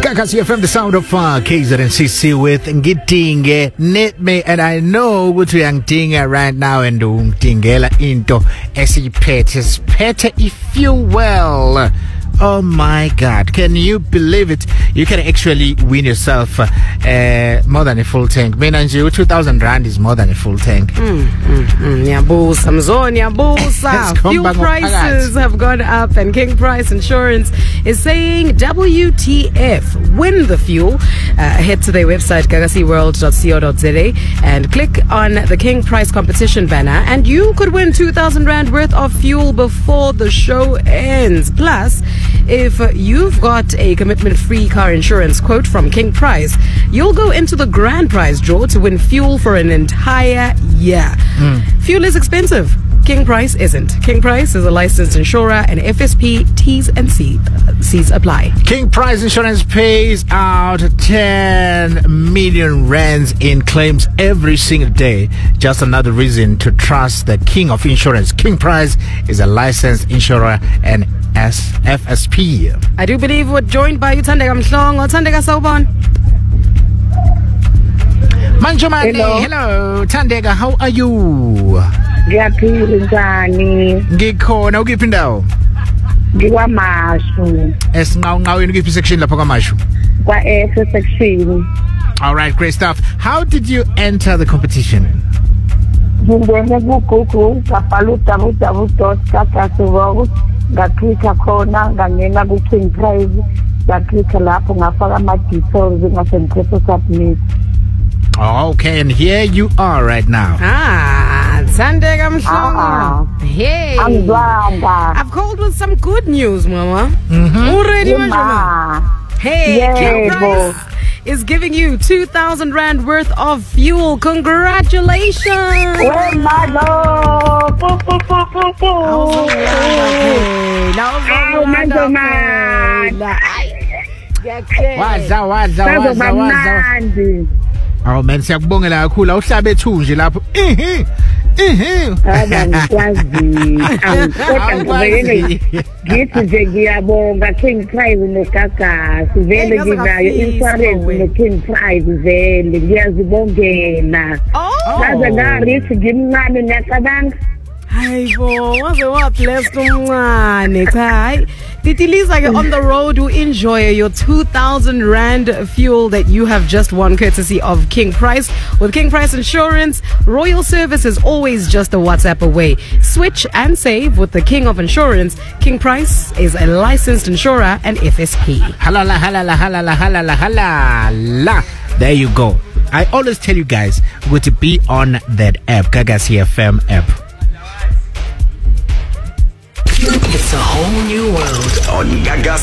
Gagasi from the sound of KZNCC with Ngitinge Netme, and I know what we are doing right now and Tingela into Esipete if you will. Oh my God, can you believe it? You can actually win yourself more than a full tank. Menanji, 2,000 rand is more than a full tank. Nyabusa, Mzonya, Busa. Fuel prices have gone up, and King Price Insurance is saying WTF, win the fuel. Head to their website, gagasiworld.co.za, and click on the King Price competition banner, and you could win 2,000 rand worth of fuel before the show ends. Plus, if you've got a commitment-free car insurance quote from King Price, you'll go into the grand prize draw to win fuel for an entire year. Fuel is expensive. King Price isn't. King Price is a licensed insurer, and FSP T's and C's apply. King Price Insurance pays out 10 million rands in claims every single day. Just another reason to trust the King of Insurance. King Price is a licensed insurer and FSP. I do believe we're joined by Thandeka Mhlongo. Thandeka, sawubona. Manjomane, hello. Thandeka, how are you? Ngiyaphila njani? Ngikhona ukuphi indawo? NgiKwaMashu. Esinqawunqaweni ukuphi section lapha kwaMashu? Kwa-S section. All right, great stuff. How did you enter the competition? Ngingene ku-Google ngabhala www.gagasiworld, ngaklikha khona ngangena ku-King Price, ngaklikha lapho ngafaka ama-details ngase submit. Okay, and here you are right now. Thandeka Mhlongo. Hey. I've called with some good news, Mama. Already, Hey, King Price is giving you 2,000 rand worth of fuel. Congratulations. Oh my Lord. Waza. Oh man, siyakubongela kakhulu. Awuhlabe ethunje lapho. Ngithi nje ngiyabonga King Price noGagasi, vele nginayo insurance no-King Price, vele ngiyazibongela. Ngaze ngarithi ngimncane niyacabanga. Hayibo, waze wablessed umncane. Hayi. Titiliza on the road to enjoy your 2,000 rand fuel that you have just won courtesy of King Price. With King Price Insurance, royal service is always just a WhatsApp away. Switch and save with the King of Insurance. King Price is a licensed insurer and FSP. Halala. There you go. I always tell you guys, we're to be on that app, Gagasi FM app. It's a whole new world on Gagasi.